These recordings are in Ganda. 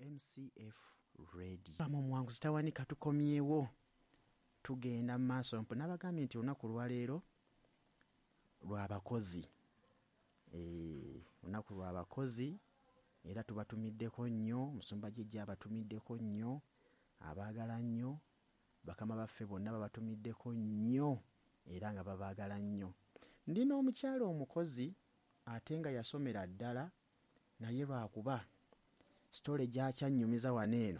MCF Radio. Mwangu zitawanika tukomyewo tugenda mu maaso mpo nabagambye nti olunaku lwaleero lw'abakozi. Olunaku lw'abakozi era tubatumiddeko nnyo, Musumba Jjajja abatumiddeko nnyo, abaagala nnyo, bakama baffe bonna babatumiddeko nnyo era nga babaagala nnyo. Ndina omukyala omukozi ate nga yasomera ddala naye lwakuba sitole gy'akyanyumiza wano eno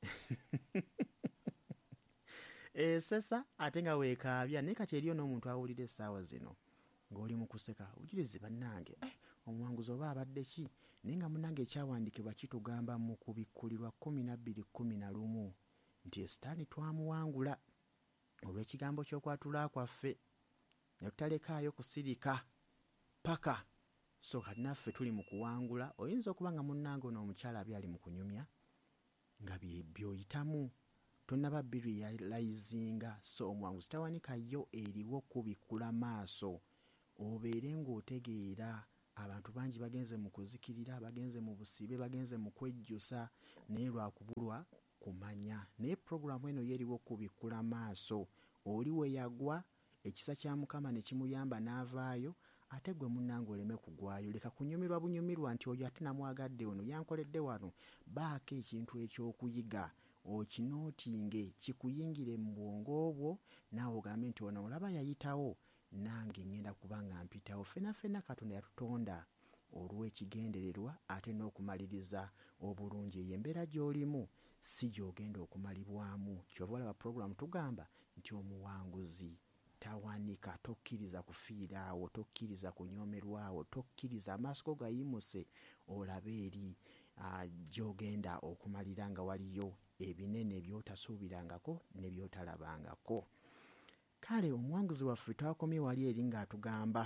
sesa ate nga weekaabya naye kati eriyo n'omuntu awulira essaawa zino ng'oli mu kuseka ujirizi bannange omuwanguzi oba abadde ki naye nga munnange ekyawandiikibwa kitugamba mu kubikkulirwa 12:11 nti Sitaani twamuwangula olw'ekigambo ky'okwatula kwaffe ne tutalekaayo kusirika paka. So kati naffe tuli mu kuwangula. Oyinza okuba nga munnange ono omukyala abyali mu kunyumya nga by'oyitamu tonnaba biriyayizinga. So omuwanguzi tawanikayo eriwo kubikkula maaso obeere ng'otegeera abantu bangi bagenze mu kuzikirira, bagenze mu busibe, bagenze mu kwejjusa naye lwakubulwa kumanya. Naye puroguramu eno yeriwo kubikkula maaso. Oli we yagwa ekisa kya Mukama ne kimuyamba n'avaayo ate gwe munnange oleme kugwayo. Leka kunyumirwa bunyumirwa nti oyo ate namwagadde ono yankoledde wano. Baako ekintu eky'okuyiga okinootinge kikuyingire mu bwongo bwo naawe ogambe nti ono olaba yayitawo nange ngenda kuba nga mpitawo. Ffenna Katonda yatutonda olw'ekigendererwa ate n'okumaliriza obulungi. Eyo embeera gy'olimu si gy'ogenda okumalibwamu. Kyova olaba puroguramu tugamba nti omuwanguzi tawanika, tokkiriza kufiira awo, tokkiriza kunyoomerwawo, tokkiriza amaaso go gayimuse olabe eri gy'ogenda okumalira nga waliyo ebinene by'otasuubirangako ne by'otalabangako. Kale omuwanguzi waffe twakomye wali eri ng'atugamba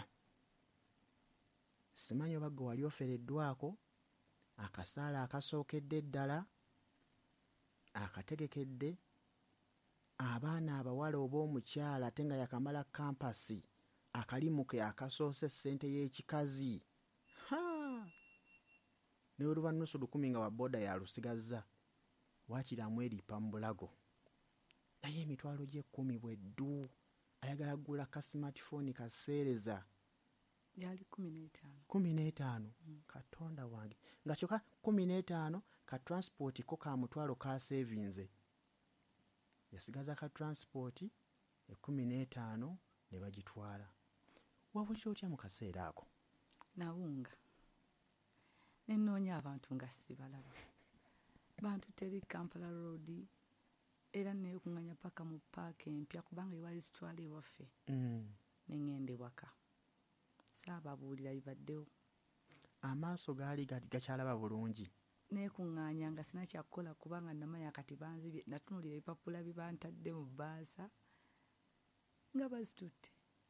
simanyi oba gwe wali ofereddwako akasaala akasookedde ddala akategekedde abaana abawala oba omukyala ate nga yakamala kampasi akalimuke akasoose ssente y'ekikazi ne oluba nusu 10 nga waboda yalusigazza waakiramu eripa mu bulago naye emitwalo gye 10 bweddu ayagala kugula ka smartphone kaseereza yali 15 Katonda wange nga kyoka 15 ka transport ko ka mutwalo ka savinze yasigaza ka transport 15 ne bagitwala. Wabulira otya mu kaseera ako? Nawunga nenoonya abantu nga sibalaba bantu teri Kampala Road era neekuŋŋanya paka mu paaka empya kubanga ewali zitwala ewaffe nengende waka saababuulira bibaddewo amaaso gaali gakyalaba bulungi neekuŋŋanya nga sina kyakukola kubanga namanya kati banzibye natunulira ebipapula bibantadde mu bbaasa nga bazitutte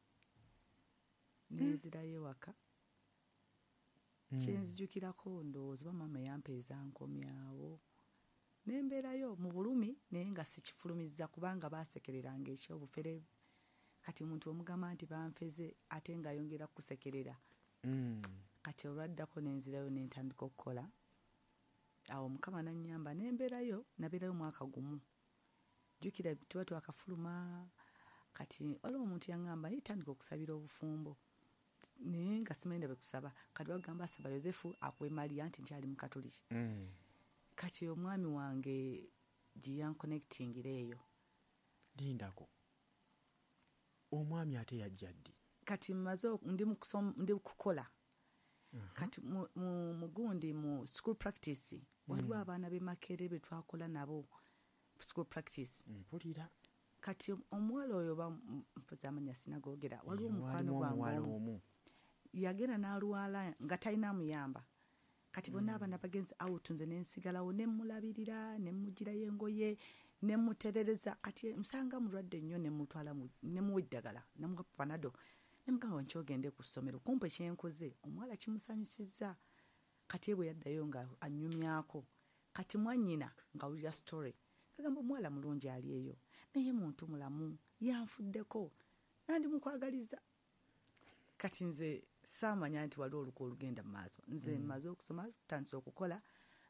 nezirayo waka kyenzijukirako ndowooza oba maama yampeeza nkomyawo nembeerayo mu bulumi naye nga sikifulumizza kubanga baasekereranga ekyobufere kati omuntu omugamba nti banfeze ate nga ayongera kusekerera kati olwaddako nenzirayo nentandika okukola awo Mukama nannyamba nembeerayo nabeerayo mwaka gumu jjukira tuba twakafuluma kati waliwo omuntu yaŋŋamba nitandika okusabira obufumbo naye nga simanyi bekusaba kati bagamba asaba Yozefu akuwe Maria nti nkyali mu Katoliki kati omwami wange giyankonectingira eyo lindako omwami ate yajja ddi kati mmaze ndi kukola kati mugundi mu school practice waliwo abaana b'Emakerere be twakola nabo school practice mpulira kati omuwala oyo mpoza amanya sinagogera waliwo omukwano gwange yagenda n'alwala nga talina amuyamba kati bonna abaana bagenzi awutunze nensigalawo nemulabirira nemugirayo engoye nemuterereza kati nsanga mulwadde nnyo nemutwala nemuwa eddagala nemuwa panado nemugamba nkyogende ku ssomero kumpe kyenkoze omuwala kimusanyusizza kati bwe yaddayo nga anyumyako kati mwannyina nga wulira story kagamba omuwala mulungi ali eyo naye muntu mulamu yanfuddeko nandi mukwagaliza kati nze saamanya nti waliwo oluko olugenda mu maaso nze mmaze okusoma tutandise okukola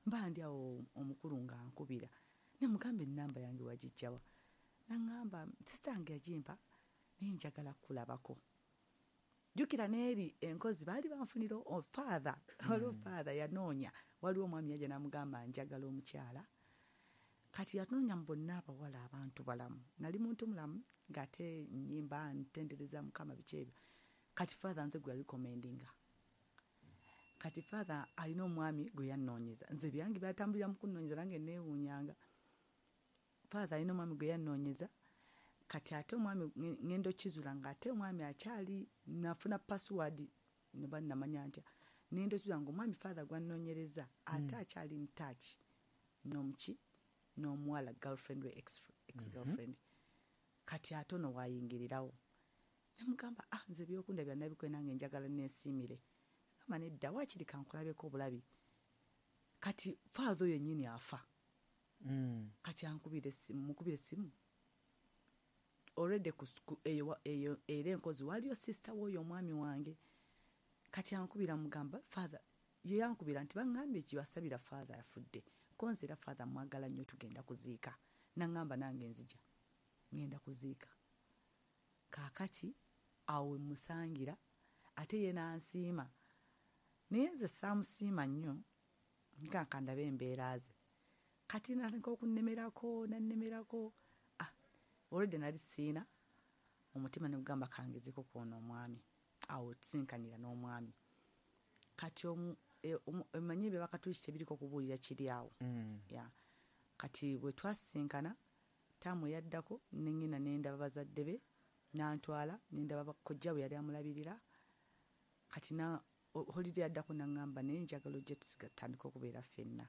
mba ndi awo omukulu nga nkubira ne mugamba ennamba yange wagijjawa naŋŋamba sista yange yagimpa naye njagala kulabako jjukira neeri enkozi baali banfunira father waliwo father yanoonya waliwo omwami yajja namugamba njagala omukyala kati yatunoonya mu bonna abawala abantu balamu nali muntu mulamu ng'ate nnyimba ntendereza mukama biki ebyo kati father nze gwe yarecommendinga kati father alina omwami gwe yannoonyeza nze byange byatambulira mu kunnoonyeza nange neewuunyanga father alina omwami gwe yannoonyeza kati ate omwami ngendo kizula ng'ate omwami akyali nafuna password ne bannamanya ntya nendo kizula ng'omwami father gwannoonyereza ate akyali mtouch n'omuki n'omuwala girlfriend we ex-girlfriend kati ate ono waayingirirawo nemugamba nze byokundabya nabikwe nange njagala neesiimire gamba nedda waakiri kankulabeko obulabi kati father oyo nnyini afa kati ankubire essimu already eyo era enkozi waliyo sister w'oyo omwami wange kati ankubira mugamba father ye yankubira nti baŋŋambye kiwasabira father afudde konze era father mwagala nnyo tugenda kuziika naŋŋamba nange nzija ngenda kuziika kaakati awo musangira ate ye nansiima naye nze saamusiima nnyo nga nkandabe embeera ze kati nalinka okunnemerako already nali siina omutima ne gugamba kangezeko kwona omwami awo tusinkanira n'omwami kati emanyi bye bakatuuki tebiriko kubuulira kiri awo kati bwe twasinkana taamu yaddako nengina nendaba bazadde be nantwala nendaba kojja bwe yali amulabirira kati na holiday yaddako naŋŋamba naye njagala ojje tusigatandika okubeera ffenna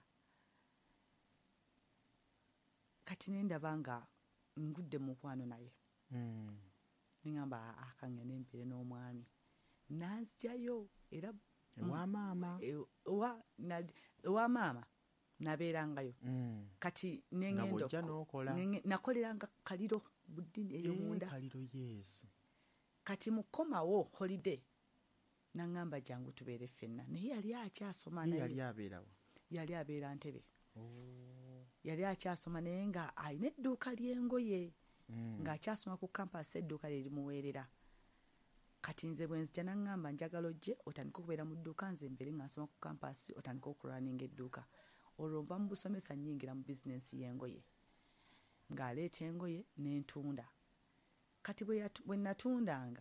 kati nendaba nga ngudde mu mukwano naye neŋŋamba akangende empeere n'omwami nanzijayo era ewa maama nabeerangayo kati nakoleranga kaliro buddini eyo munda kati mukomawo holiday naŋŋamba jangu tubeere ffenna naye yali akyasoma yali abeera Ntebe yali akyasoma naye nga alina edduuka ly'engoye ng'akyasoma ku kampasi edduuka lye limuweerera kati nze bwe nzija naŋŋamba njagala ojje otandika okubeera mu dduuka nze mbere nga nsoma ku kampasi otandika okulwaninga edduuka olwo nva mu busomesa nnyingira mu bizinensi y'engoye ng'aleeta engoye n'entunda kati bwe natundanga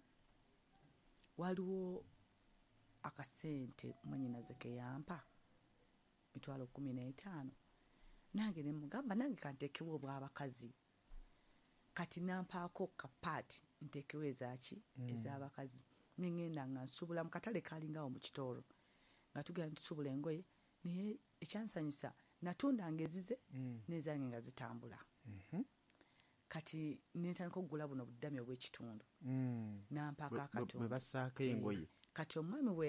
waliwo akasente mwenyinaze ke yampa mitwalo 15 nange ne mugamba nange kanteekewo obw'abakazi kati nampaako kapaati nteekewo ezaki ez'abakazi nengenda nga nsubula mu katale kalingawo mu Kitooro nga tugenda ntusubula engoye naye ekyansanyusa natundanga ezize n'ezange nga zitambula kati nentandika okugula buno buddami obw'ekitundu nampaako akatundu basaako engoye kati omwami bwe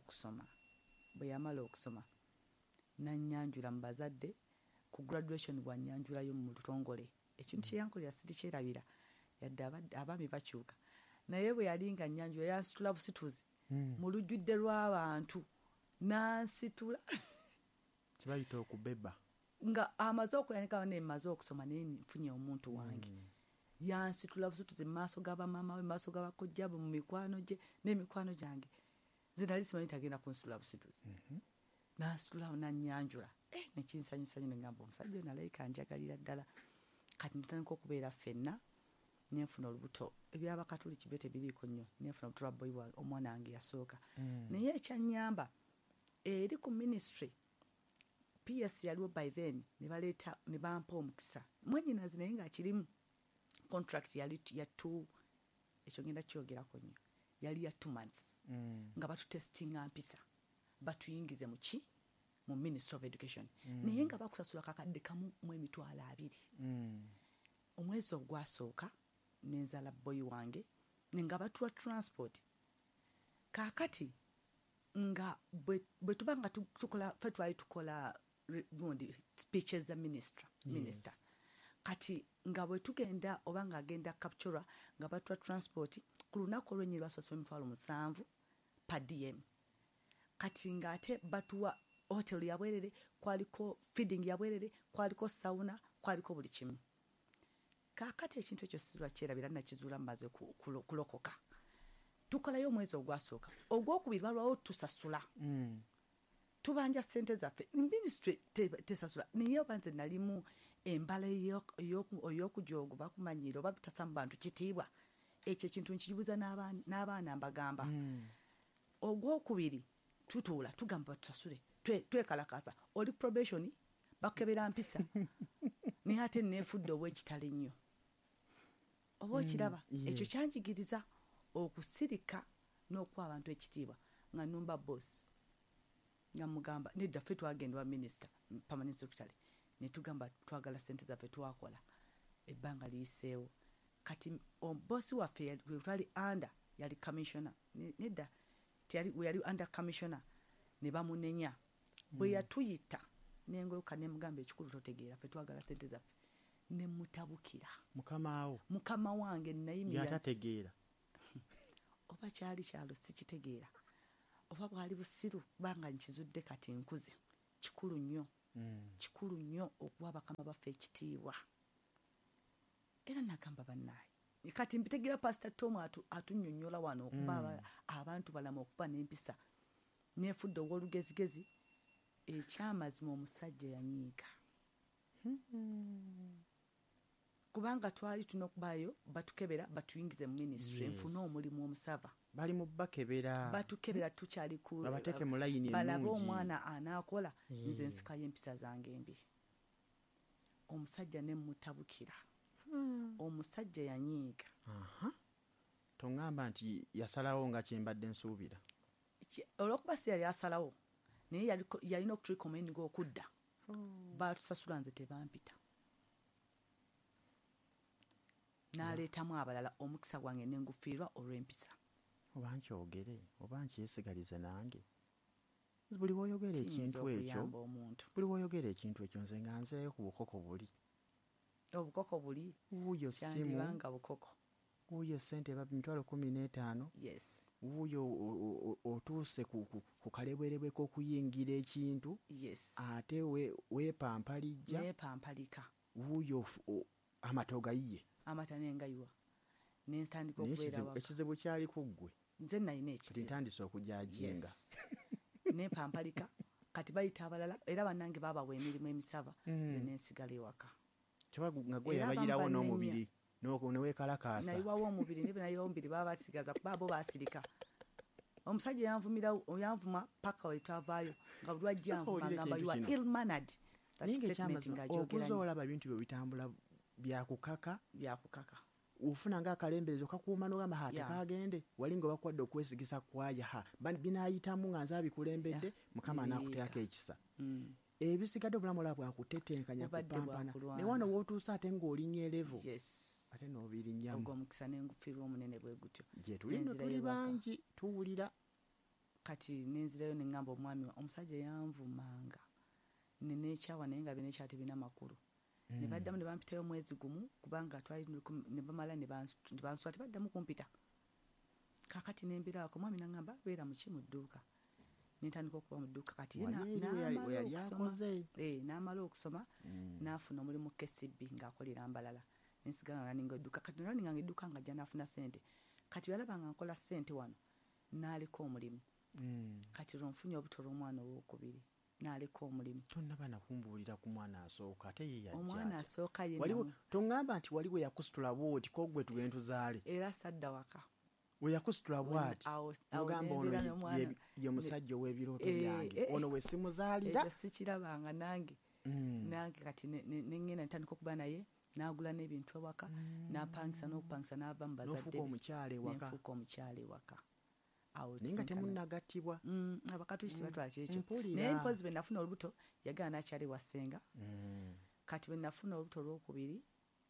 yamala okusoma nannyanjula mu bazadde ku graduation bwannyanjulayo mu lutongole ekintu kyeyankolera sirikyerabira yadde abaami bakyuka naye bwe yali nga nnyanjula yansitula busituzi mu lujjudde lw'abantu nansitula kibayita okubeba nga amaze okuyanikawo nemaze okusoma naye nfunye omuntu wange yansitula busituzi mu maaso g'abamaama we mu maaso g'abakojja be mu mikwano gye n'emikwano gyange nze nali simanyi tagenda kunsitula busituzi nansitulawo nannyanjula nekinsanyusa nnyo negamba omusajja ono alayika njagalira ddala kati ntandika okubeera ffenna nenfuna olubuto ebyabakatuliki byo tebiriiko nnyo nenfuna olubuto lwa boyi omwana wange yasooka naye ekyannyamba eri ku ministry PS yaliwo by then ne bampa omukisa mwenyinazi naye ngaakirimu contract yali ya 2 ekyo ngenda kyogerako nnyo yali ya 2 months nga batutestinga mpisa batuyingize mu Ministry of Education naye nga bakusasula kakadde kamu mu emitwalo 2 omwezi ogwasooka nenzala boyi wange nga batuwa transport kakati nga bwe tuba nga tukola fe twali tukola gundi speeches za minister kati nga bwe tugenda oba nga agenda capture nga batuwa transport ku lunaku olwenyiri basasula emitwalo 7 per diem kati nga ate batuwa hotel ya bwerere, kwaliko feeding ya bwerere, kwaliko sauna, kwaliko buli kimu. Kaakati ekintu ekyo sirwa kyerabira nakizuula mmaze kulokoka. Tukolayo omwezi ogwasooka. Ogwokubiri balwawo tusasula. Tubanja ssente zaffe. Ministry tesasula. Naye oba nze nalimu embala ey'okujooga bakumanyira oba bitasa mu bantu kitiibwa. Ekyo ekintu nkibuuza n'abaana mbagamba. Ogwokubiri tutuula tugamba tusasule. Twekalakasa. Oli probation bakebera mpisa. Naye ate neefudde obw'ekitale nnyo. Oba okiraba ekyo kyanjigiriza okusirika n'okuwa abantu ekitiibwa nga nnumba boss nga mugamba nedda ffe twagenda wa minisita permanent secretary ne tugamba twagala ssente zaffe twakola ebbanga liyiseewo kati bosi waffe twali under yali commissioner nedda yali under commissioner ne bamunenya bwe yatuyita nengoyoka ne mugamba ekikulu totegeera ffe twagala ssente zaffe ne mutabukira mukama wange nayimira yatategeera oba kyali kyalo sikitegeera oba bwali busiru banga nkizudde kati nkuze kikulu nnyo okuwa bakama baffe ekitiibwa era nagamba bannaye kati mbitegeera pastor Tom atunnyonnyola wano okuba abantu balama okuba n'empisa neefudde ow'olugezigezi ekyamazima omusajja yanyiiga kubanga twali tunokubaayo batukebera batuyingize mu ministry nfuna omulimu omusava bali mu bakebera batukebera tukyali ku babateke mu layini balaba omwana anaakola nze nsikayo empisa zange embi omusajja ne mutabukira omusajja yanyiiga tongamba nti yasalawo nga kyembadde nsuubira olwokuba si yali asalawo naye yalina okutulikomendinga okudda baatusasula nze tebampita n'aleetamu abalala omukisa gwange n'engufiirwa olw'empisa oba nkyogere oba nkyesigalize nange buli woyogera ekintu ekyo nze nga nzeeyo ku bukoko buli obukoko buli wuuyo kyandibanga bukoko wuuyo ssente eba 15,000 yes wuuyo otuuse ku kalebwerebwe k'okuyingira ekintu yes ate weepampalijja neepampalika wuuyo amata ogayiye amata nengayiwa nensitandika okubeera waka ekizibu kyali ku ggwe nze nalina ekizibu ntandise okujajinga neepampalika kati bayita abalala era bannange baabawa emirimu emisava nze nensigala ewaka kyoba nga gwe yabayirawo n'omubiri neweekalakaasa nayiwawo omubiri nayiwawo omubiri baba basigaza kuba bo basirika omusajja yanvuma paka wetwavaayo nga buli wajja anvuma ngamba you are ill mannered okuza olaba ebintu byo bitambula byakukaka ufuna nga akalemberezo kakuuma n'ogamba tekagende wali nga bakwadde okwesigisa kwaya binaayitamu nga nze abikulembedde mukama anaakuteako ekisa ebisigadde obulamu olaba bwakutetenkanya kupampana ne wano wootuusa ate ng'olinya elevo ate n'obirinyamu ogwo omukisa n'engufiirwa omunene bwe gutyo gye tulino tuli bangi tuwulira kati nenzirayo ne ŋŋamba omwami omusajja yanvumanga neneekyawa naye nga bineekyatebina makulu ne baddamu ne bampitayo omwezi gumu kubanga twali ne bamala ne bansula tebaddamu kumpita kaakati nembiraako mwami naŋŋamba beera muki mu dduuka nentandika okuba mu dduuka kati n'amala okusoma n'afuna omulimu KCB ng'akolera mbalala nensigala nalaninga edduuka kati nalaninganga edduuka nga ajja n'afuna ssente kati yalaba nga nkola ssente wano n'aleka omulimu kati lwonfunye obuto olw'omwana owokubiri n'aleka omulimu tonnaba nakumbuulira ku mwana asooka ate ye yajja omwana asooka toŋŋamba nti wali we yakusitula bwoti kogwe tugende tuzaale era sadda waka we yakusitula bwati ogamba ono ye musajja ow'ebirooto byange ono we simuzaalira ekyo sikirabanga nange kati nengenda ntandika okuba naye n'agula n'ebintu ewaka n'apangisa n'okupangisa n'ava mu bazadde nenfuuka omukyala ewaka naye nga temunnagattibwa abakatuliki tebatwala kyekyo naye mpozi bwe nafuna olubuto yagala n'akyali wassenga kati bwe nafuna olubuto olwokubiri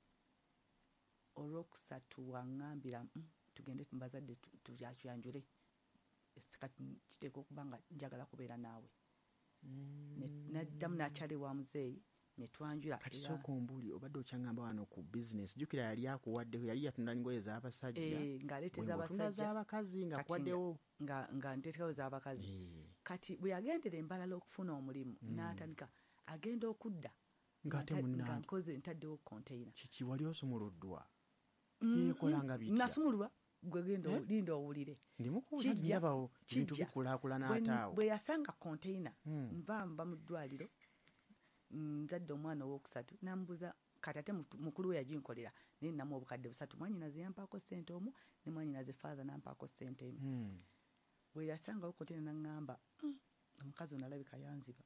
olwokusatu waŋŋambira tugende mubazadde tuyanjule kati kiteeka okuba nga njagala kubeera naawe naddamu n'akyali wa muzeeyi netwanjula kati sooka ombuuli obadde okyaŋŋamba wano ku bizinesi jjukira yali akuwaddeho yali yatunda ngoye z'abasajja ng'aleeteza abasajja z'abakazi ng'akuwaddewo nga nteekawo z'abakazi kati bwe yagendera embalala okufuna omulimu n'atandika agenda okudda ng'ate nga munnange nkoze ntaddewo container kiki wali osumuluddwa yeekolanga bitya nasumulwa gwe genda linda owulire ndimukuuza ndabawo ebintu bikulaakulana ataawo bwe yasanga container nva mu ddwaliro nzadde omwana owookusatu namubuuza kati ate mukulu we yaginkolera naye namu obukadde 3 mwanyinaze yampaako ssente omu ne mwanyinaze father nampaako ssente emu bwe yasangawo container naŋŋamba omukazi ono alabika yanziba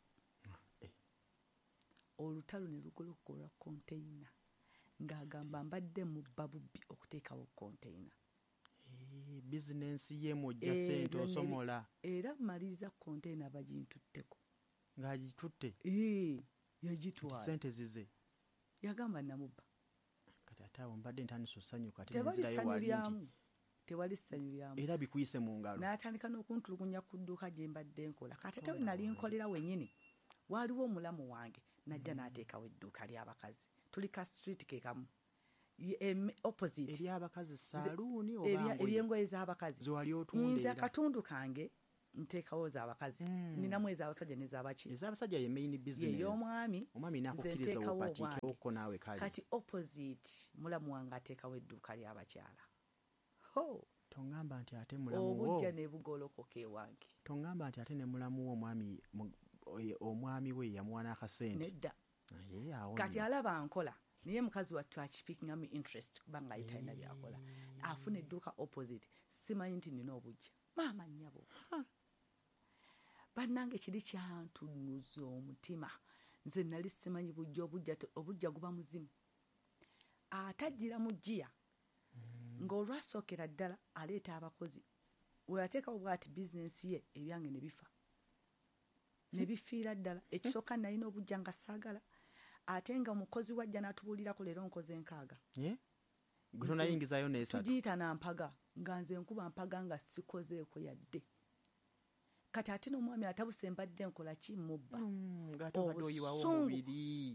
olutalo ne lugolokoka olwa container ng'agamba mbadde mubba bubbi okuteekawo container bizinensi ye mujja ssente osomola era maliriza container bagintutteko ng'agitutte yagitwala ssente zize yagamba namubba kati ate awo mbadde ntandisa osanyuka tewali ssanyu lyamu era bikuyise mu ngalo n'atandika n'okuntulugunya ku dduuka gye mbadde nkola kati ate we nali nkolera wennyini waaliwo omulamu wange najja n'ateekawo edduuka ly'abakazi tuli ka street ke kamu opposite ery'abakazi saaluuni ebyengoye z'abakazi zewali otunda nze akatundu kange nteekawo z'abakazi ninamu ez'abasajja n'ez'abaki ez'abasajja ye main business y'omwami omwami nakukkiriza opatiikeko naawe kale kati opposite mulamu wange ateekawo edduuka ly'abakyala toŋŋamba nti ate mulamu wo obujja ne bugolokoka ewange toŋŋamba nti ate ne mulamu wo omwami we yamuwa n'akasente nedda kati alaba nkola naye mukazi wattu akipikingamu interest kubanga ayitalina byakola afuna edduuka opposite simanyi nti nina obujja maama nnyabo bannange kiri kyantunuza omutima nze nali simanyi obujja guba muzimu atajjira mu jjiya ng'olwasookera ddala aleeta abakozi weyateekawo bwati bizinensi ye ebyange ne bifa ne bifiira ddala ekisooka nalina obujja nga saagala ate nga omukozi wajja n'atubuulirako leero nkoze 6 gwe tonayingizayo n'esatu tugiyita nampaga nga nze nkuba mpaga nga sikozeeko yadde kati ate n'omwami atabuse mbadde nkola ki mubba ng'ate obadde oyiwawo omubiri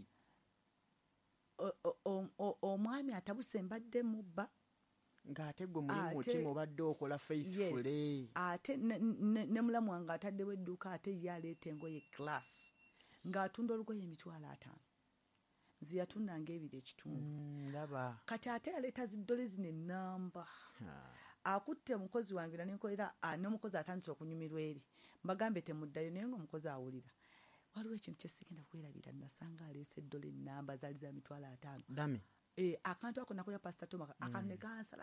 omwami atabuse mbadde mubba ng'ate gwe mulimu mutima obadde okola faithfully ate ne mulamu wange ataddewo edduuka ate ye aleeta engoye class ng'atunda olugoye $5,000 nze yatundanga 2 ekitundu ndaba kati ate yaleeta ziddole zino ennamba akutte omukozi wange nanenkolera n'omukozi atandise okunyumirwa eri mbagambe temuddayo naye ng'omukozi awulira waliwo ekintu kyesigenda kwerabira nasanga aleese eddole ennamba zaali za $5,000 dami akantu ako nakolera pasita Toma akantu ne kansala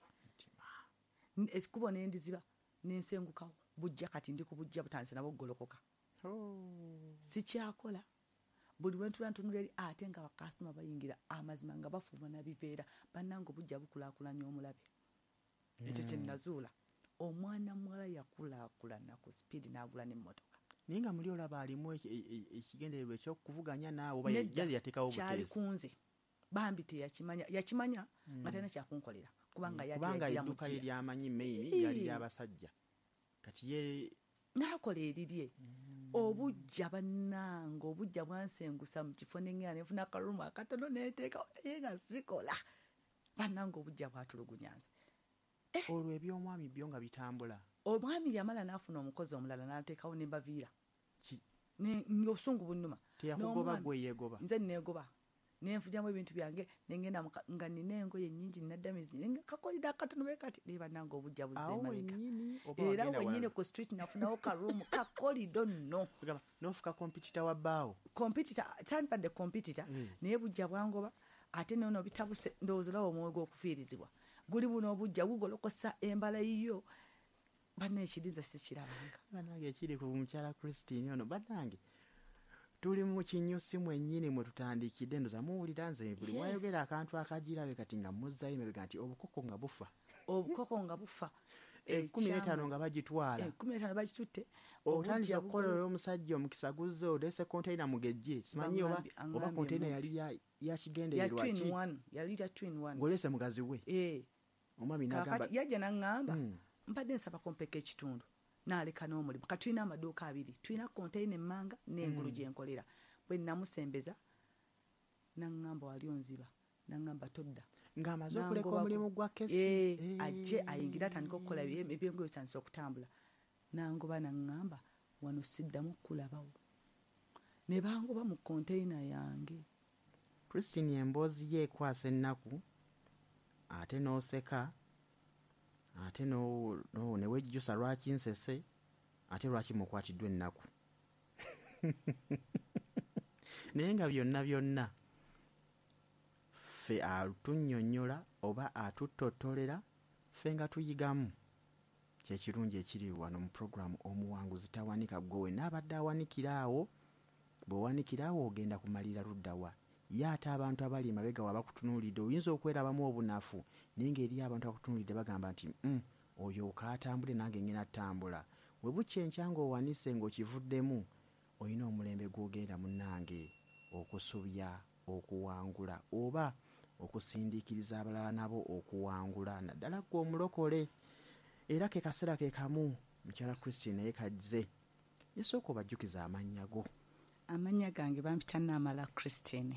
ekikubo nendiziba nensengukawo bujja kati ndi ku bujja butandise nabo golokoka sikyakola buli wentula ntunula eri ate nga bakasitoma bayingira amazima nga bafuuma na biveera bannanga obujja bukulaakulanya omulabe ekyo kye nazuula omwana muwala yakulaakulana ku sipiidi n'agula n'emmotoka naye nga muli olaba alimu ekigendererwa ekyokuvuganya naawe oba yateekawo kyali kunze bambi yakimanya nga talina kyakunkolera kubanga edduuka lye lyamanyi maini yali ly'abasajja kati ye n'akola erirye obujja bannanga obujja bwansengusa mu kifo neŋŋera nenfuna akalumu akatono neteekawo naye nga sikola bannanga obujja bwatulugunyanze olwo eby'omwami byo nga bitambula omwami yamala n'afuna omukozi omulala n'ateekawo ne mbaviira obusungu bunnuma teyakugoba gwe yegoba nze neegoba nenfujamu ebintu byange nengenda nga nina engoye nnyingi ninaddamizi kakolida akatono be kati naye bannanga obujja buzze emabega era wennyini ku street nafunawo karuumu kakolido nno n'ofuka kompitita wa bbaawo kompitita sandibadde kompitita naye bujja bwangoba ate nono bitabuse ndowooza olaba omwoyo gw'okufiirizibwa guli buno obujja bugolokosa embala yiyo banna ekiriza sikirabanga bannange ekiri ku mukyala Christine ono bannange tuli mu kinyusi mwennyini mwe tutandikidde ndoza muwulira nze buli wayogera akantu akagirabe kati nga muzzayo emabega nti obukoko nga bufa 15 nga bagitwala 15 bagitutte otandika okukola olw'omusajja omukisa guzze oleese konteyina mugejje simanyi oba konteyina yali yakigendererwa ki yali ya twin one ng'oleese mugazi we omwami n'agamba yajja n'aŋŋamba mpadde nsaba kompeka ekitundu n'aleka n'omulimu kati tulina amaduuka 2 tulina konteyina emmanga n'engulu gye nkolera bwe namusembeza n'aŋŋamba wali onziba n'aŋŋamba todda ng'amaze okuleka omulimu gwa kesi ajje ayingira atandika okukola ebyengoyo bitandise okutambula n'angoba n'aŋŋamba wano siddamu kulabawo ne bangoba mu konteyina yange. Christine emboozi ye ekwasa ennaku ate n'oseka ate ne wejjusa lwaki nsese ate lwaki mukwatiddwa ennaku. Naye nga byonna ffe atunnyonnyola oba atuttotolera ffe nga tuyigamu. Kyekirungi ekiri wano mu puroguramu Omuwanguzi Tawanika. Gwe n'abadde awanikira awo, bw'owanikira awo ogenda kumalira luddawa. Ye ate abantu abali emabega wa bakutunuulidde oyinza okwerabamu obunafu naye ng'eri abantu abakutunuulidde bagamba nti oyo kaatambule nange ngenda ttambula. Bwe bukya enkya ng'owanise ng'okivuddemu olina omulembe gw'ogenda munnange okusubya, okuwangula oba okusindiikiriza abalala nabo okuwangula. Naddala gwe omulokole. Era ke kaseera ke kamu mukyala Christine naye kazze. Yesooka obajjukiza amannya go. Amannya gange bampita Naamala Christine.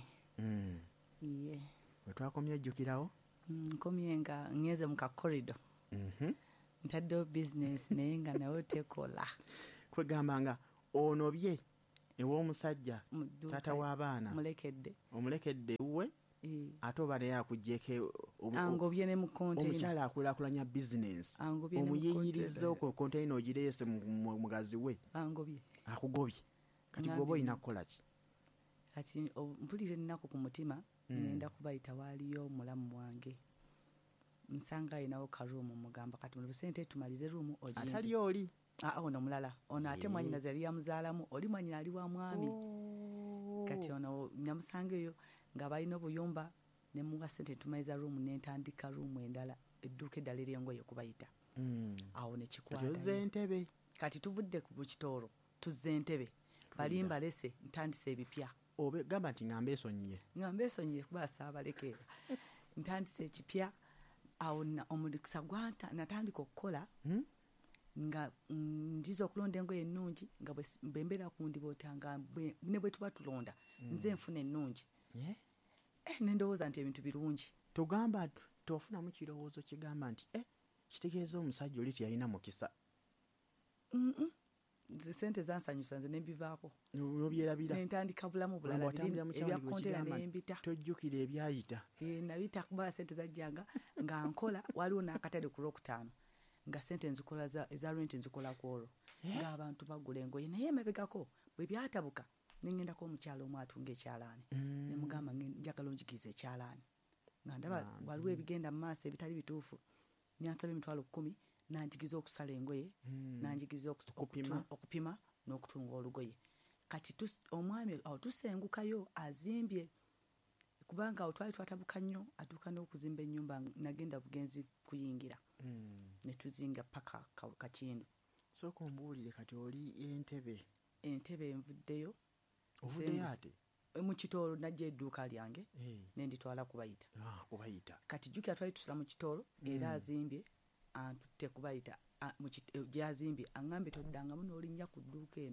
Ye. Bwe twakomye ojjukirawo? Nkomye nga ngeze mu kakorido. Ntaddewo bizinesi naye nga nawe tekola. Kwegamba nga onobye ew'omusajja taata w'abaana omulekedde ewuwe ate oba naye akuggyeko angobye ne mu konteyina. Omukyala akulaakulanya bizinesi omuyiiyiriza konteyina ogireese mu mugazi we akugobye. Kati gwoba olina kukola ki? Kati mpulira ennaku ku mutima ngenda kubayita waaliyo omulamu wange nsanga ayinawo karuumu mugamba kati mu sente tumalize ruumu ogimpe. Atali oli? Ono mulala ono ate mwanyinaze yali yamuzaalamu oli mwanyina ali wa mwami. Kati ono nyamusanga eyo nga balina obuyumba ne muwa sente tumaliza ruumu n'entandika ruumu endala edduuka eddala ery'engoye kubayita. Awo ne kikwata. Tuzze entebe. Kati tuvudde ku kitoolo tuzze entebe. Balimba lese ntandise ebipya. Gamba nti nga mbeesonyiye kuba saabalekeera. Ntandise ekipya awo omukisa natandika okukola nga ndiza okulonda engoye ennungi nga bwembeera kundiboota nga ne bwe tuba tulonda nze nfuna ennungi. Nendowooza nti ebintu birungi. Tugamba tofunamu kirowoozo kigamba nti kitegeeza omusajja oli teyalina mukisa. Sente zansanyusa nze nembivaako nobyerabira nentandika bulamu bulala ebyakontera nembita tojjukira ebyayita. Nabita kuba sente zajjanga nga nkola waliwo n'akatale ku Lwokutaano nga sente nzikola eza rent nzikola ku olwo ng'abantu bagula engoye naye emabegako bwe byatabuka nengendako omukyalo omu atunga ekyalaani nemugamba njagala onjigiriza ekyalaani nga ndaba waliwo ebigenda mu maaso ebitali bituufu nyansaba emitwalo 10 nanjigiza okusala engoye nanjigiza okupima n'okutunga olugoye. Kati omwami awo tusengukayo azimbye kubanga awo twali twatabuka nnyo atuuka n'okuzimba ennyumba nagenda bugenzi kuyingira ne tuzinga paka Kakindu. Sooka ombuulire kati oli entebe envuddeyo ate mu kitoolo najja edduuka lyange nenditwala kubayita. Kati jjukira twali tusula mu kitoolo era azimbye antutte kubayita gyazimbye aŋŋambye toddangamu n'olinnya ku dduuka eno.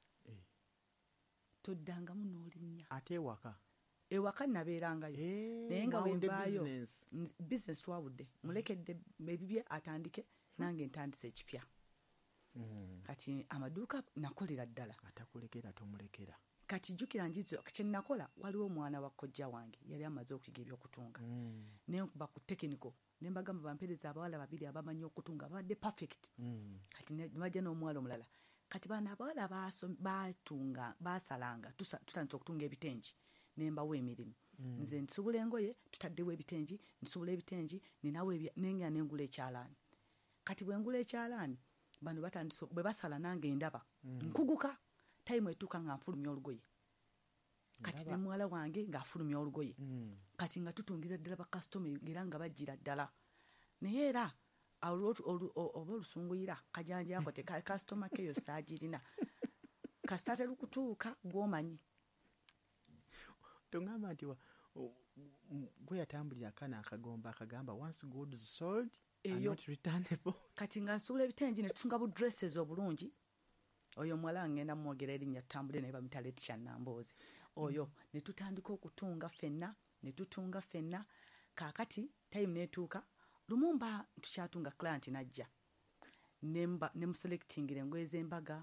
Toddangamu n'olinnya ate ewaka nabeerangayo naye nga bwenvaayo bizinesi twawudde mulekedde ebibye atandike nange ntandise ekipya. Kati amaduuka nakolera ddala. Atakulekera tomulekera. Kati jjukira njizo kyennakola waliwo omwana wa kojja wange yali amaze okuyiga ebyokutunga nenkuba ku tekiniko nembagamba bampereza abawala babiri abamanyi okutunga babadde perfect. Kati nebajja n'omuwala omulala kati baana abawala basalanga tutandise okutunga ebitengi nembawo emirimu nze nsubula engoye tutaddewo ebitengi nsubula ebitengi ninawo nenga nengula ekyalaani. Kati bwengula ekyalaani bano batandise bwe basala nange ndaba nkuguka time etuuka nga nfulumya olugoye. Kati ne muwala wange ng'afulumya olugoye. Kati nga tutungiza ddala bakasitoma era nga bajjira ddala naye era oba olusunguyira kajanja ako kasitoma keyo saagirina kasita terukutuuka gw'omanyi. Tongamba nti gwe yatambulira akana akagomba akagamba once good is sold are not returnable. Kati nga nsubula ebitengi ne tutunga bu dresses obulungi. Oyo mwala ngenda mwogera erinnya tambule naye bamita Letitia Nambooze. Oyo ne tutandika okutunga ffenna kaakati time netuuka Lumumba tukyatunga client najja ne muselectingira engoye z'embaga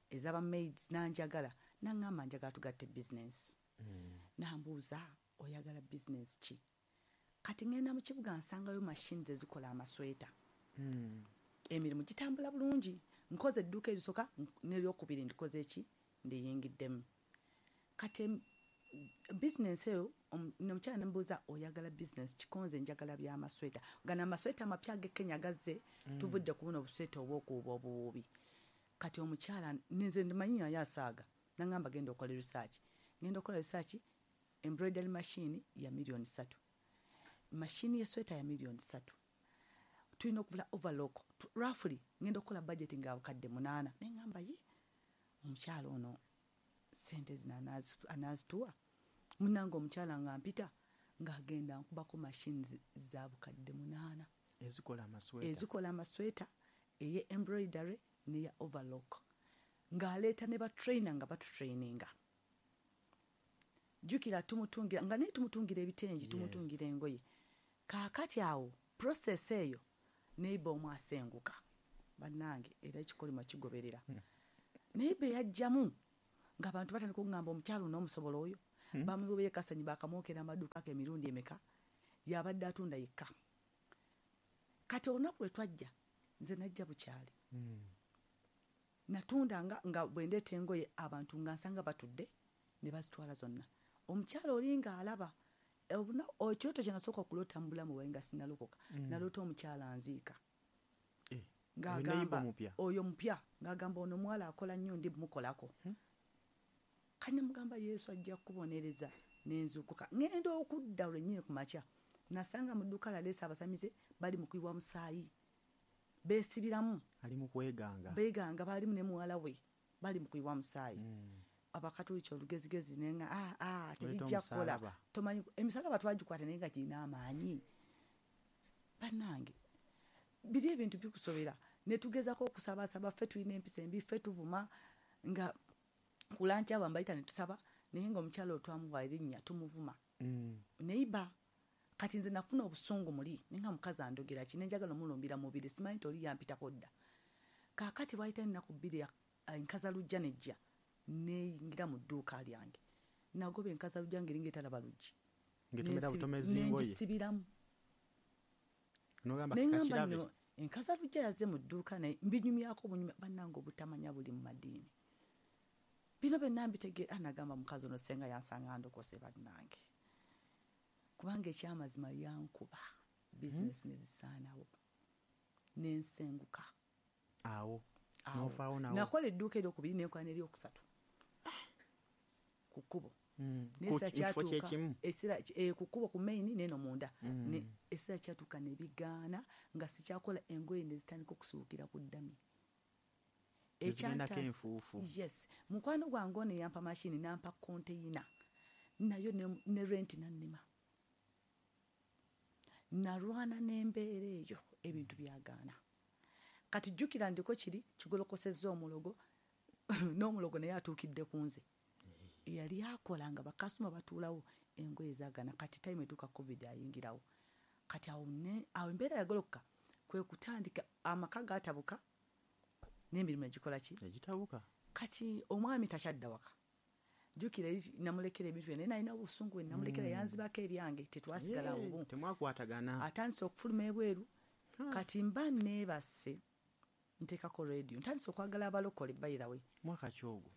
ezaba maids nanjagala naŋŋamba njagala tugatte business. Nambuuza oyagala business ki? Kati ngenda mu kibuga nsangayo machines ezikola amasweta. Emirimu gitambula bulungi. Nkoze edduuka erisoka n'eryokubiri ndikoze eki ndiyingiddemu. Kati business eyo nomukyala nembuuza oyagala business kikonze njagala by'amasweta. Gana amasweta amapya g'Kenya gazze tuvudde kubona obusweta obwokuuba obuwuubi. Kati omukyala nze ndimanyi yasaaga nangamba genda okola research. Ngenda okola research embroidery machine ya $3,000,000. Machine y'esweta ya $3,000,000. Tulina okuvula overlock. Roughly ngenda okola budget nga abakadde 8. Nengamba ye omukyala ono sente zina anazituwa. Munange omukyala nga mpita ng'agenda nkubako machines za bukadde 8 ezikola amasweta eye embroidery neya overlock. Ng'aleeta ne batrainer nga batutraininga. Jukira tumutungira nga naye tumutungira ebitengi tumutungira engoye. Kaakati awo process eyo neighbor omwe asenguka. Bannange era ekikolima kigoberera. Neighbor yajjamu ng'abantu batandika okugamba omukyalo n'omusobola oyo. Bamugobye kasanyi bakamwokera amaduuka ke emirundi emeka. Yabadde atunda yekka. Kati olunaku lwe twajja nze najja bukyali. Natunda nga bwendeeta engoye abantu nga nsanga batudde ne bazitwala zonna. Omukyalo olinga alaba ekyoto kye nasooka okuloota mu bulamu bwange nga sinalokoka. Naloota omukyala anziika. Ng'agamba oyo mupya ng'agamba ono mwala akola nnyo ndi mukolako. Kanya mugamba Yesu ajja kubonereza n'enzuukuka. Ngenda okudda lwennyini ku makya. Nasanga mu dduuka laleesa abasamize bali mu kuyiwa musaayi. Beesibiramu. Ali mu kweganga. Beeganga baalimu ne muwala we bali mu kuyiwa musaayi. Abakatoliki olugezigezi nenga tebijja kukola. Tomanyi emisalaba twagikwata naye nga girina amaanyi. Bannange biri ebintu bikusobera ne tugezako okusabasaba ffe tulina empisa embi ffe tuvuma nga kulancha abo mbayita ne tusaba naye nga omukyalo otwamuwa erinnya tumuvuma. Neighbor kati nze nafuna obusungu muli nenga mukazi andogera ki nenjagala omulumbira mubiri simanyi toli yampitako dda. Kaakati bwayita ennaku bbiri enkaza lujja nejja neyingira mu dduuka lyange. Nagoba enkaza lujja ngeringa etalaba luggi. Ngetumira butomezi ngoye. Nengisibiramu. Nogamba kakirabe. Enkaza lujja yazze mu dduuka naye mbinyumyako obunyumya bannange obutamanya buli mu madiini. Bino byonna mbitegeera anagamba mukazi ono senga yansanga ndokose bannange. Kubanga ekyamazima yankuba business nezisaanawo n'ensenguka. Awo. N'ofaawo nawo. Nakola edduuka eryokubiri nekola n'eryokusatu. Ku kkubo. Nesa kyatuuka esira ku kkubo ku main neno munda. Esira kyatuuka nebigaana nga sikyakola engoye nezitandika okusuukira ku ddami. Ekyantaka enfuufu. Yes. Mukwano gwange ono yampa machine nampa container. Nayo ne rent nannema. Narwana n'embeera eyo ebintu byagaana. Kati jjukira ndiko kiri kigolokosezza omulogo n'omulogo naye atuukidde ku nze. Yali akola nga bakasuma batuulawo engoye zaagana. Kati time etuuka covid ayingirawo. Kati awo embeera yagoloka kwe kutandika amaka gatabuka n'emirimu egikola ki? Egitabuka. Kati omwami takyadda waka. Jjukira namulekera ebintu byonna nalina obusungu namulekera yanzibako ebyange tetwasigala obu. Temwakwatagana. Atandise okufuluma ebweru. Kati mba neebase nteekako radio. Ntandise okwagala abalokole by the way. Mwaka ki ogwo?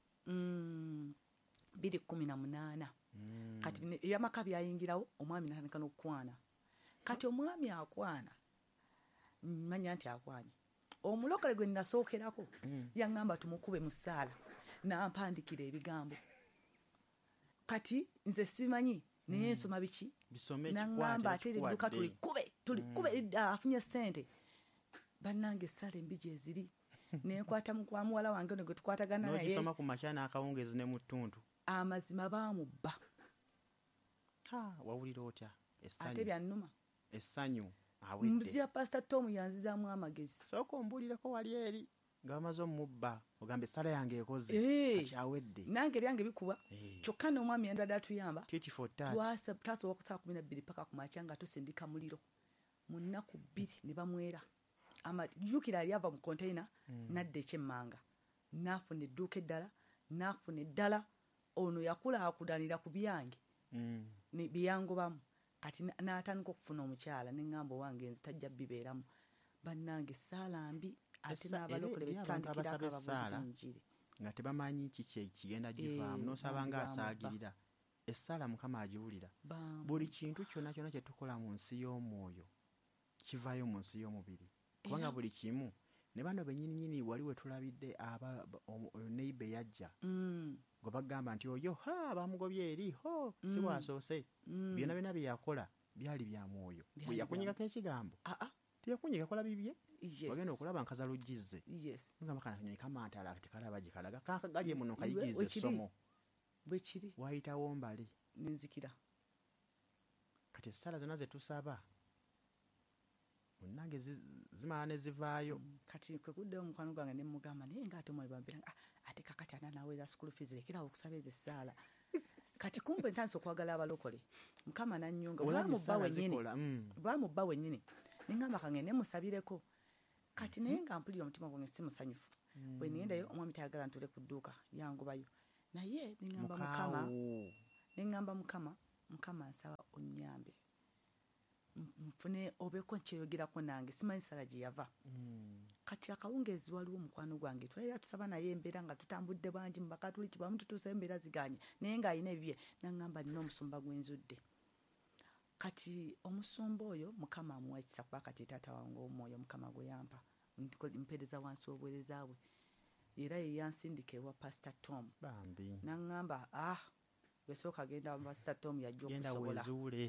2018. Kati ebyamaka byayingirawo omwami natandika n'okukwana. Kati omwami akwana manya nti akwanye. Omulokole gwe nasookerako yaŋŋamba tumukube mu ssaala nampandikira ebigambo. Kati nze simanyi naye nsoma biki naŋŋamba ate edduuka tulikube afunye ssente. Bannange essala embi gye ziri. Nenkwata kwa muwala wange ono gwe tukwatagana naye. N'ogisoma ku makya n'akawungeezi ne mu ttuntu. Amazima baamubba. Wawulira otya? Essanyu. Ate byannuma. Essanyu. Awedde. Muzia Pastor Tom yanzizaamu amagezi. Sooka ombulireko wali eri nga bamaze omubba ogambe essala yange ekoze. Kati awedde. Nange byange bikuba. Kyokka n'omwami yandwadde atuyamba. Tit for tat. Twasobola ku saa 12 paka ku makya nga tusindika muliro. Mu nnaku 2 ne bamwera. Jjukira yali ava mu container nadda ekyemmanga. n'afuna edduuka eddala n'afuna eddala ono yakulaakulanira ku byange byeyangobamu kati n'atandika okufuna omukyala neŋŋamba owange nzi tajja bibeeramu bannange essaala mbi ate n'abalokole betutandikirako ababulinjiri nga tebamanyi kiki kigenda givaamu n'osaba nga asaagirira essaala mukama agiwulira buli kintu kyonna kyonna kye tukola mu nsi y'omwoyo kivaayo mu nsi y'omubiri kubanga buli kimu ne bano bennyininyini wali we tulabidde neibe yajja gwe bagamba nti oyo bamugobye eri si bwasoose byonna byonna bye yakola byali bya mwoyo bwe yakunyigako ekigambo teyakunyiga kola bibye wagenda okulaba nkazalugizze ngamba kana kanyonyi kamantala tekalaba gye kalaga kakagalye muno kayigiriza essomo bwe kiri wayitawo mbale nenzikira kati essala zonna ze tusaba munnange zimala ne zivaayo kati kwe kuddeyo omukwano gwange ne mugamba naye nga ate omwali bambiranga ate kakati ananaweera school fees lekerawo okusaba ezo essaala kati kumbe ntandise okwagala abalokole mukama nannyunga bwamubba wennyini neŋŋamba kangende musabireko kati naye nga mpulira omutima gwange si musanyufu bwe nigendayo omwami tayagala ntule ku dduuka yangubayo naye neŋŋamba mukama nsaba onnyambe nfune obeeko nkyeyogerako nange simanyi sala gye yava kati akawungeezi waliwo omukwano gwange twalira tusaba naye embeera nga tutambudde bangi mu bakatuliki bamu tutuusayo embeera ziganye naye ng'alina ebibye naŋŋamba nina omusumba gw'enzudde kati omusumba oyo mukama amuwa ekisa kuba kati taata wange omwoyo mukama gwe yampa mpeereza wansi w'obuweereza bwe era ye yansindika ewa pastor Tom naŋŋamba wesooka genda pastor Tom yajja okusobola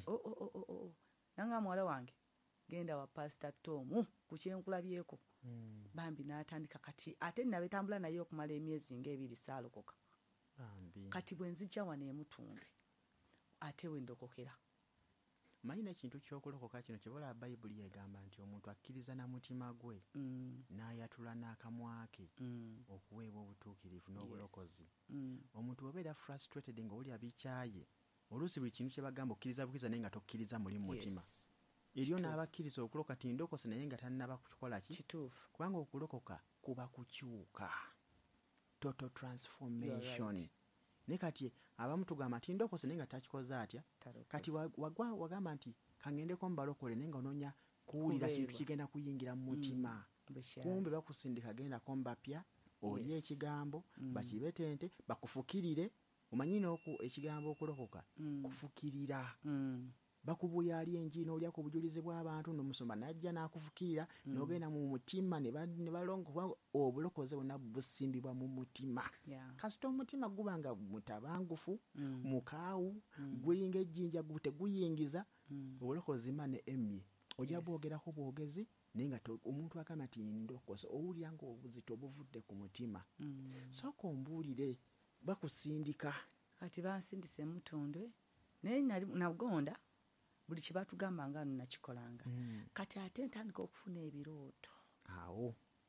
nanga muwala wange genda wa pastor Tom ku kyenkulabyeko bambi n'atandika kati ate nabetambula naye okumala emyezi ng'ebiri saalokoka kati bwe nzijja wano emutunde ate we ndokokera manyi n'ekintu ky'okulokoka kino kyebola bayibuli egamba nti omuntu akkiriza na mutima gwe n'ayatula n'akamwa ke okuweebwa obutuukirivu n'obulokozi omuntu obeera frustrated ng'owulira bikyaye oluusi buli kintu kye bagamba okkiriza bukkiriza naye nga tokkiriza muli mu mutima eriyo n'abakkiriza okulokoka ti ndokose naye nga tannaba kukola ki kubanga okulokoka kuba kukyuka total transformation naye kati abamu tugamba nti ndokose naye nga takikoze atya kati wagamba nti kangendeko mubalokole naye nga onoonya kuwulira kintu kigenda kuyingira mu mutima kumbe bakusindika gendako mbapya oli ekigambo bakibetente bakufukirire omanyi n'oku ekigambo okulokoka kufukirira bakubuulira ali enjiri n'olya ku bujulizi bw'abantu n'omusumba n'ajja n'akufukirira n'ogenda mu mutima ne balongo kubanga obulokoze bwonna busimbibwa mu mutima kasita omutima guba nga mutabangufu mukaawu gulinga ejjinja teguyingiza obulokozi ma ne emmye ojja bwogerako bwogezi naye nga omuntu agamba nti ndokose owulira ng'obuzito buvudde ku mutima sooka ombuulire bakusindika kati bansindise mutondwe naye nagonda buli kye batugamba nga nakikolanga kati ate ntandika okufuna ebirooto awo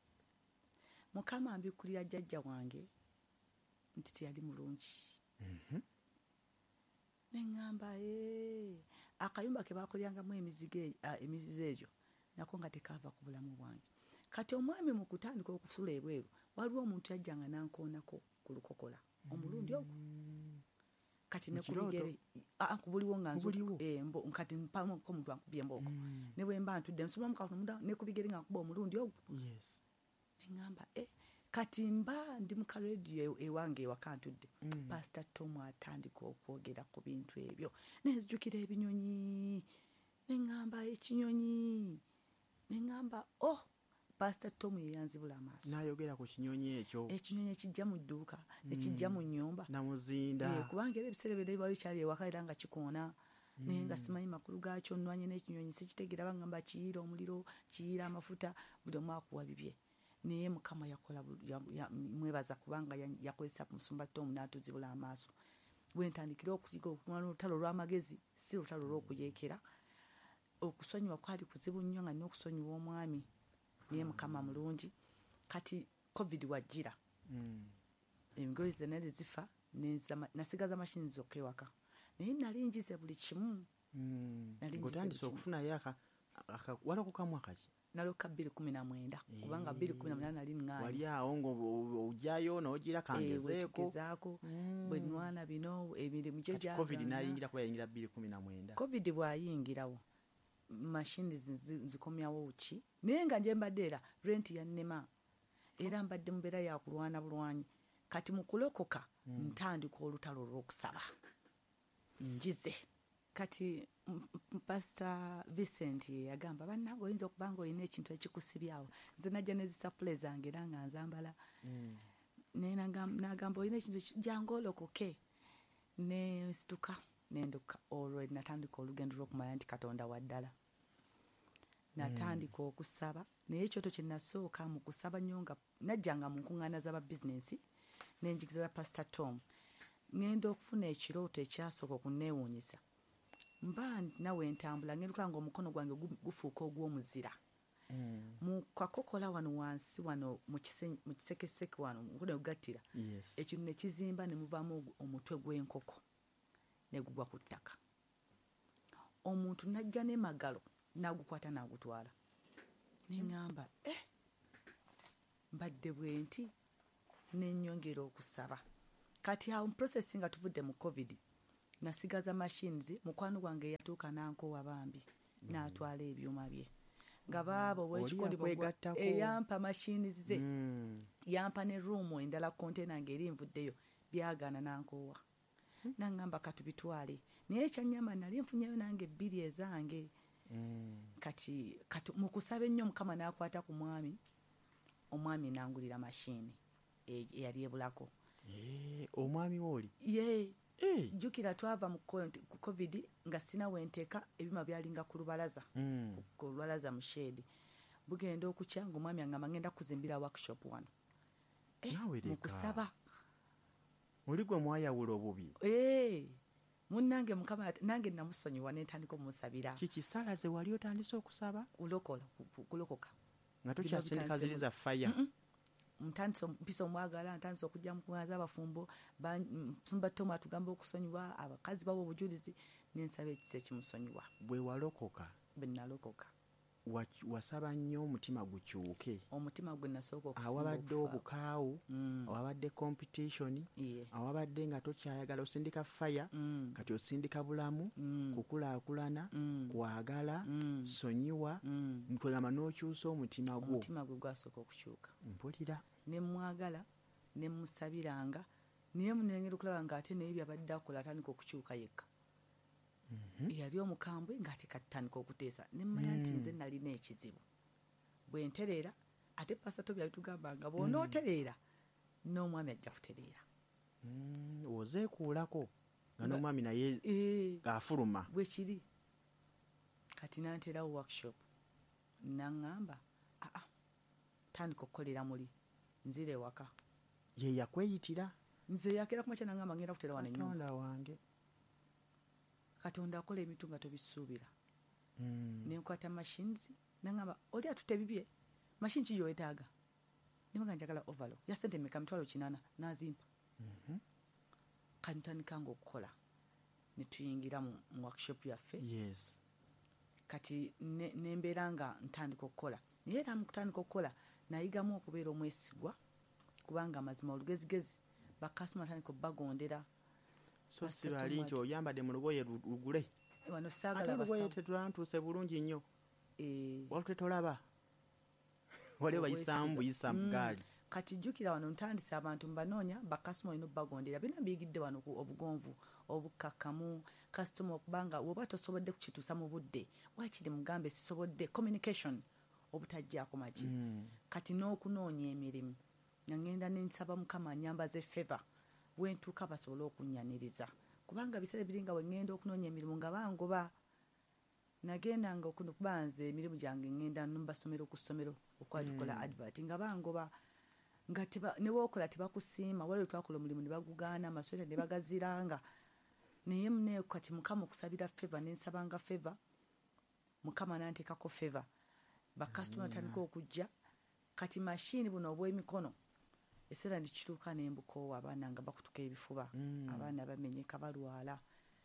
mukama mbikkulira jjajja wange nti teyali mulungi neŋŋamba akayumba ke bakolyangamu emizizo egyo nako nga tekaava ku bulamu bwange kati omwami mu kutandika okusula ebweru waliwo omuntu yajjanga nankoonako ku lukokola omulundi ogwo kati nekubigere kubuliwo nga kati mpamko omuntu ankubye emboko ne bwe mba ntudde nsoma mukamuda nekubigere nga nkuba omulundi ogwo neŋŋamba kati mba ndi mu karadio ewange ewaka ntudde pastor Tom atandika okwogera ku bintu ebyo nezijjukira ebinyonyi neŋŋamba ekinyonyi neŋŋamba pastor Tom yeyanzibula amaaso n'ayogera ku kinyonyi ekyo ekinyonyi ekijja mu dduuka ekijja mu nnyumba namuzinda kubanga era ebiseera bye bali kyali ewaka era nga kikoona naye nga simanyi makulu gaakyo nnwanye n'ekinyonyi sikitegeera bagamba kiyiira omuliro kiyiira amafuta buli omu akuwa bibye naye mukama yakola mwebaza kubanga yakozesa ku musumba Tom n'atuzibula amaaso bwe ntandikira okuyiga okumala olutalo lw'amagezi si lutalo lw'okuyeekera okusonyiwa kwali kuzibu nnyo nga nina okusonyiwa omwami naye mukama mulungi kati covid wajjira engoye zonna zifa nasigaza mashini zokka ewaka naye nali njize buli kimu ng'otandise okufunayo walokokamu akaki naloka 2019 kubanga 2018 nali ŋŋaanyi wali awo ng'ojjayo n'ogira kangezeeko bwe nnwana bino emirimu gye gyagaana. covid n'ayingira kuba yayingira 2019 covid bw'ayingirawo mashini zikomyawo ki naye nga nje mbadde era renti yannema era mbadde mubeera yakulwana bulwanyi kati mu kulokoka ntandika olutalo olw'okusaba njize kati Pastor Vincent yagamba bannange oyinza okuba nga olina ekintu ekikusibyawo nze najja ne zisapule zange era nga nzambala n'agamba olina ekintu jangu olokoke ne nsituka nenduka olwo natandika olugendo lw'okumanya nti Katonda wa ddala natandika okusaba naye ekyoto kye nasooka mu kusaba nnyo nga najjanga mu nkuŋŋaana z'ababizinensi n'enjigiriza Pastor Tom ngenda okufuna ekirooto ekyasooka okunneewuunyisa mba nawe ntambula ngenda okulaba nga omukono gwange gufuuka ogw'omuzira mu kakokola wano wansi wano mu kisekeseke wano mukono gugattira ekintu ne kizimba ne muvaamu omutwe gw'enkoko ne gugwa ku ttaka omuntu najja n'emagalo n'agukwata n'agutwala neŋŋamba mbadde bwenti n'ennyongera okusaba kati awo process nga tuvudde mu covid nasigaza machines mukwano gwange yatuuka n'ankowa bambi n'atwala ebyuma bye nga baabo eyampa machines ze yampa ne room endala container ng'eri nvuddeyo byagaana n'ankowa naŋŋamba katubitwale naye ekyanyamba nali nfunyeyo nange 2 ezange kati mu kusaba ennyo Mukama n'akwata ku omwami n'angulira machine eyali ebulako omwami woli jjukira twava mu covid nga sina wenteeka ebyuma byalinga ku lubalaza ku lubalaza mu shade bugenda okukya ng'omwami angamba ngenda kuzimbira workshop wano mu kusaba oli gwe mwayawula obubi munnange Mukama nange namusonyiwa n'entandika omusabira kikisalaze wali otandise okusaba kulokoka nga tokyasindika ziri za faya ntandise mpisa omwagala ntandise okujja mu kuŋŋaana z'abafumbo nsumba Tom atugamba okusonyiwa abakazi babo obujulizi n'ensaba ekisa ekimusonyiwa bwe walokoka bwe nalokoka wasaba nnyo omutima gukyuke omutima gwe nasooka okusinga awabadde obukaawu awabadde competition awabadde nga tokyayagala osindika faya kati osindika bulamu kukulaakulana kwagala sonyiwa ntwegamba n'okyusa omutima gwe gwasooka okukyuka mpulira ne mwagala ne musabiranga naye munengera okulaba nga ate naye byabadde akola atandika okukyuka yekka yali omukambwe ng'ate katandika okuteesa nemmanya nti nze nalina ekizibu bwe ntereera ate Pastor Tom yalitugamba nga bw'onootereera n'omwami ajja kutereera ozeekuulako nga n'omwami naye gaafuluma bwe kiri kati nanterawo workshop naŋŋamba tandika okukolera muli nzira ewaka ye yakweyitira nze yakera kumakya naŋŋamba ngenda kutera wano ennyumba Katonda wange Katonda akola ebintu nga tobisuubira nenkwata machines naŋŋamba oli atutte bibye machine ki gy'owetaaga nibaga njagala ovalo ya sente meka 800 n'azimpa kantandika nga okukola ne tuyingira mu workshop yaffe kati nembeera nga ntandika okukola naye era mu kutandika okukola nayigamu okubeera omwesigwa kubanga amazima olugezigezi bakasitoma atandika obbagondera so sibali nti oyambadde mu lugoye lugule wano saagala lugoye tetulantuuse bulungi nnyo walute tolaba wali bayisaamu buyisa mu gaali kati jjukira wano ntandise abantu mbanoonya bakasitoma olina obbagondera byonna biyigidde wano ku obugonvu obukkakkamu kasitoma okubanga woba tosobodde kukituusa mu budde wakiri mugambe sisobodde communication obutajjaako maki kati n'okunoonya emirimu nangenda nensaba Mukama anyambaze favor bwentuuka basobole okunnyaniriza kubanga biseera biringa wengenda okunoonya emirimu nga bangoba nagendanga okubanze emirimu gyange ngenda nmbasomero ku ssomero okwatukola advert nga bangoba nga newokola tebakusiima waliwe twakola omulimu ne bagugaana amasweta ne bagaziranga naye mune kati Mukama okusabira favor nensabanga favor Mukama nanteekako favor bakasitoma batandika okujja kati mashini buno obw'emikono eseera ndikituuka n'embukoowa abaana nga bakutuka ebifuba abaana bamenyeka balwala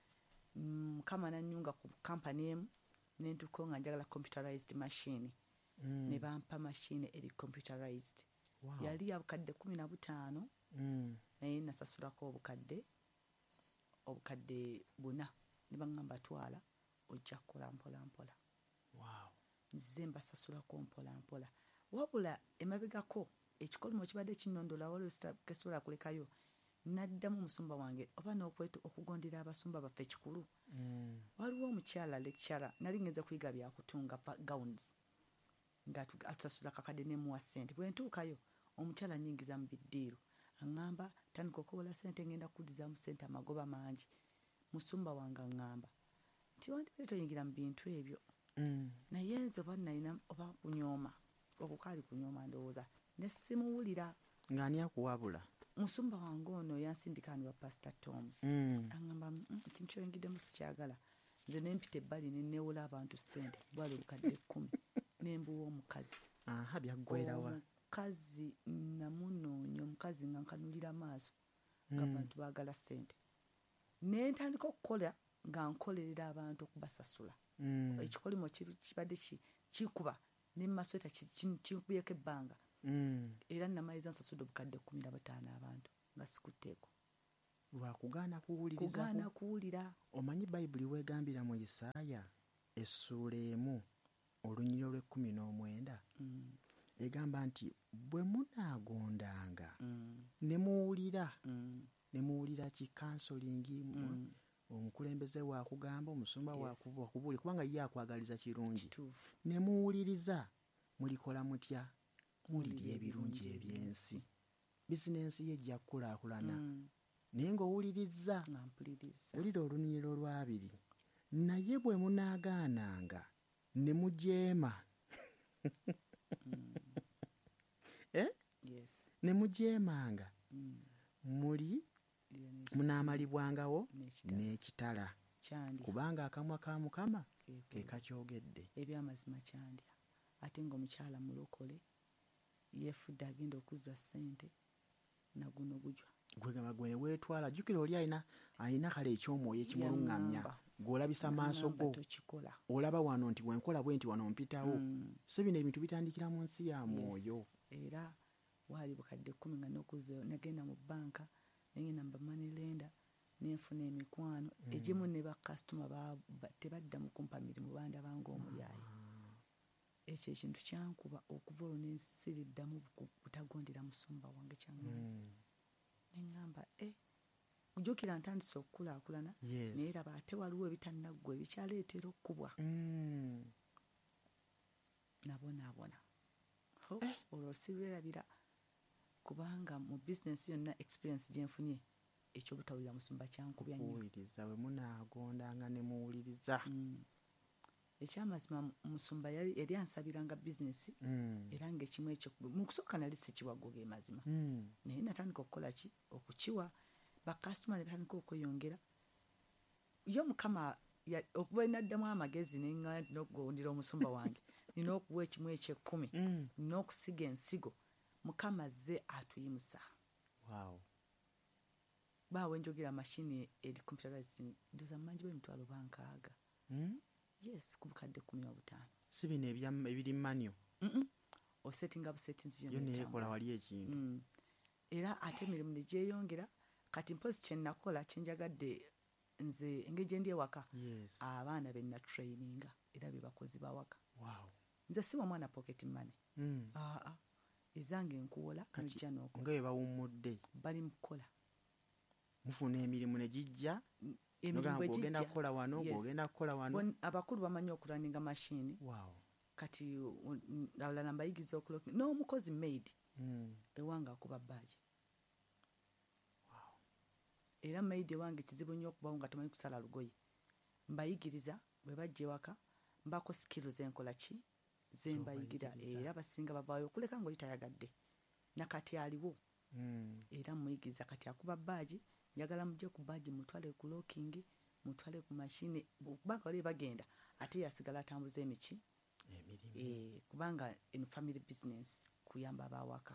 Mukama nannyunga ku kampani emu nentuukawo nga njagala computerized machine ne bampa mashine eri computerized. Wow. Yali ya bukadde 15 naye nasasulako obukadde 4 ne baŋŋamba twala ojja kukola mpola. Wow. Nze mbasasulako mpola. Wabula emabegako ekikolimo kibadde kinnondola waliwo kesobola kulekayo. Naddamu omusumba wange oba okugondera abasumba baffe kikulu. Waliwo omukyala lecturer nali ngenze kuyiga byakutunga gowns nga atusasula kakadde ne muwa ssente. Bwe ntuukayo omukyala nyingiza mu biddiiro aŋŋamba tandika okuwola ssente ngenda kuddizaamu ssente amagoba mangi. Musumba wange aŋŋamba nti wandibadde toyingira mu bintu ebyo. Naye nze oba nalina oba kunyooma okukaali kunyooma ndowooza ne simuwulira. Ng'ani akuwabula? Musumba wange ono yansindika wa Pastor Tom. Aŋŋamba ekintu kyoyingiddemu sikyagala. Nze ne mpita ebbali ne neewola abantu ssente bwali obukadde 10 ne mbuwa omukazi. Byaggwerawa? Omukazi namunoonya, omukazi nga nkanulira maaso ng'abantu baagala ssente. Ne ntandika okukola nga nkolerera abantu okubasasula. Ekikolimo kibadde kikuba ne masweta kinkubyeko ebbanga. Era namaliza nsasudde obukadde 15 abantu nga sikutteeko. Lwakugaana kuwuliriza. Kugaana kuwulira. Omanyi Bayibuli weegambira mu Isaaya essula 1 olunyiriro lw'19 egamba nti bwe munaagondanga ne muwulira kikansolingi omukulembeze waakugamba omusumba wakubuuli kubanga ye akwagaliza kirungi ne muwuliriza mulikola mutya mulirya ebirungi eby'ensi bizinensi ye ejja kukulaakulana naye ng'owuliriza wulira olunyiriro 2 naye bwe munaagaananga ne mujeema ne mujeemanga munaamalibwangawo n'ekitala kubanga akamwa ka Mukama ke kakyogedde. Ebyamazima kyandya ate ng'omukyala mulokole yeefudde agenda okuzza ssente naguno gujwa gwegamba gwe weetwala jjukira oli alina kale ekyomwoyo ekimuluŋŋamya gw'olabisa maaso go olaba wano nti bwenkola bwe nti wano mpitawo so bino ebintu bitandikira mu nsi ya mwoyo. Era waali bukadde 10 nga n'okuzza nagenda mu bbanka nengenda mu bamanilenda nenfuna emikwano egimu ne bakasitoma tebadda mu kumpa mirimu bandabanga omulyayi. Ekyo ekintu kyankuba okuva olwo nensiriddamu butagondera musumba wange kyaŋŋamba. Neŋŋamba ojjukira ntandise okukulaakulana naye raba ate waliwo ebitannaggwa ebikyaleetera okkubwa. Nabonaabona olwo sirwerabira kubanga mu bizinensi yonna experience gye nfunye ekyobutawulira musumba kyankubya nnyo. Kuwuliriza bwe munaagondanga ne muwuliriza. Ekyamazima musumba yali ansabiranga bizinesi era ng'ekimu ekyo mu kusooka nali sikiwago ge mazima naye natandika okukola ki okukiwa bakasitoma ne batandika okweyongera. Yo Mukama okuba naddamu amagezi n'okugondera omusumba wange nina okuwa ekimu eky'ekkumi n'okusiga ensigo Mukama azze atuyimusa. Baawe njogera mashini eri computerized ndoza mmanji b'emitwalo 600. Yes, ku bukadde 15. Si bino ebiri manyo. Osettinga busettinzi yo neekola wali ekintu. Era ate emirimu ne gyeyongera kati mpozi kye nakola kye njagadde nze engeri gye ndi ewaka abaana be natraininga era be bakozi bawaka. Nze si mwana pocket money. Ezange nkuwola n'ojja n'okola. Nga bwe bawummudde. Bali mu kukola. Mufuna emirimu ne gijja. Ogenda kukola wano ogenda kukola wano. Abakulu bamanyi okulaninga mashini. Kati abalala mbayigiza okuloka n'omukozi maid ewange akuba baaji. Era maid ewange kizibu nnyo okubawo nga tamanyi kusala lugoye. Mbayigiriza bwe bajja ewaka mbako skills enkola ki zembayigira era basinga bavaayo okuleka ng'oli tayagadde nakati aliwo era muyigiriza kati akuba baaji njagala mujje ku baaji mutwale ku looking mutwale ku mashini kubanga bali bagenda ate yasigala atambuza emiki kubanga in family business kuyamba abawaka.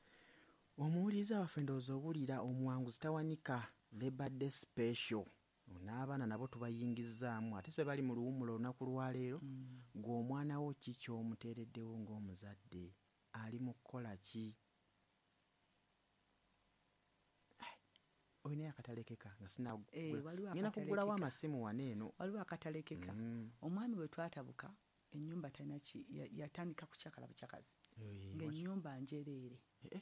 Omuwuliza waffe ndowooza owulira omuwanguzi tawanika Labor Day special n'abaana nabo tubayingizaamu ate sibe bali mu luwumula olunaku lwaleero gwe omwana wo ki ky'omuteereddewo ng'omuzadde ali mu kukola ki olinayo akatalekeka nga ngenda kugulawo amasimu wano eno waliwo akatalekeka omwami bwe twatabuka ennyumba talina yatandika kucyakala bucyakazi ng'ennyumba njereere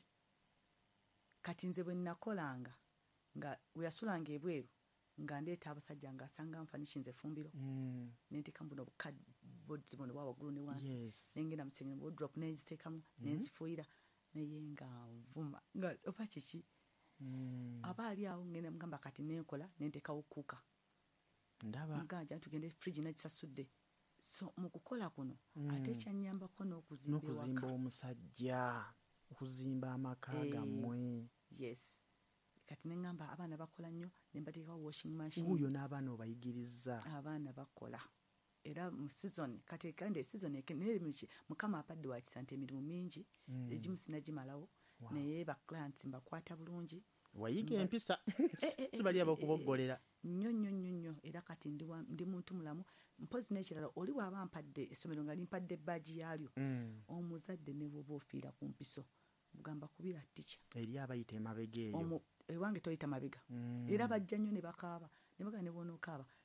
kati nze bwe nakolanga nga weyasulanga ebweru nga ndeeta abasajja nga asanga nfanishinze fumbiro nenteeka buno bukadboards buno bwa waggulu ne wansi nengenda mu kisenge wardrobe nenziteekamu nenzifuuyira naye nga nvuma nga oba kiki aba ali awo ngenda mugamba kati nenkola nenteekawo kuuka ndaba muganja tugende fridge nagisasudde so mu kukola kuno ate kyanyambako n'okuzimba omusajja okuzimba amaka gammwe yes kati neŋŋamba abaana bakola nnyo ne mbateekawo washing machine wuuyo n'abaana obayigiriza abaana bakola era mu season kati kandi season nerimiki mukama apadde wa kisante emirimu mingi egimu sinagimalawo naye ba clients mbakwata bulungi wayiga empisa sibali abakuboggolera nnyo era kati ndi muntu mulamu mpozi n'ekirala oli bw'aba mpadde essomero nga limpadde ebbaagi yaalyo omuzadde ne bw'oba ofiira ku mpiso mugamba kubira ttica eri abayita emabega eyo ewange toyita mabega era bajja nnyo ne bakaaba ne baga ne bw'onookaaba